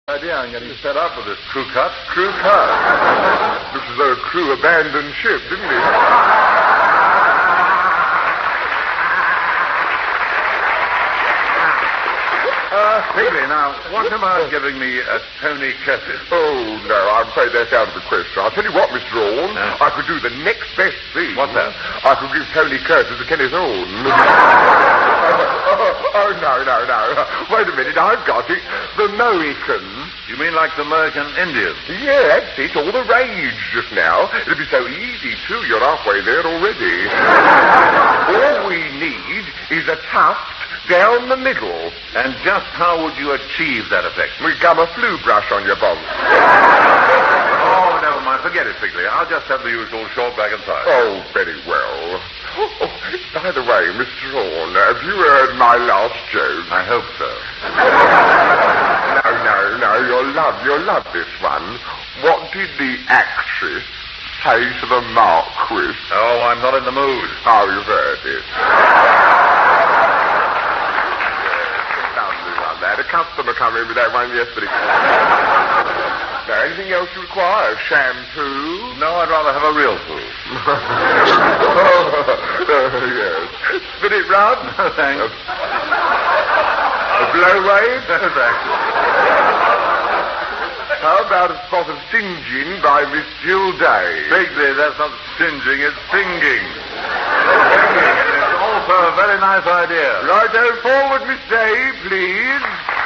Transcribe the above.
idea. I'm getting fed up with this crew cut. Crew cut? Looks as though a crew abandoned ship, didn't it? Higley, now, what about giving me a Tony Curtis? Oh, no, I'm afraid that's out of the question. I'll tell you what, Mr. Orne, I could do the next best thing. What's that? I could give Tony Curtis a Kenneth Orne. No. Wait a minute, I've got it. The Mohicans. You mean like the American Indians? Yeah, that's it. All the rage just now. It'll be so easy, too. You're halfway there already. All we need is a tuft down the middle. And just how would you achieve that effect? We gum a flue brush on your bonds. Oh, never mind. Forget it, Figley. I'll just have the usual short back and side. Oh, very well. Oh, by the way, Mr. Orne, have you heard my last joke? I hope so. No, you'll love this one. What did the actress say to the Marquis? Oh, I'm not in the mood. Oh, you've heard it. A customer come in with that one yesterday. Now, anything else you require? Shampoo? No, I'd rather have a real poo. Yes. Spirit rub? No, thanks. A blow wave? No, thanks. How about a spot of singeing by Miss Jill Day? Figley, that's not singeing, it's singing. It's also a very nice idea. Righto, forward, Miss Day, please.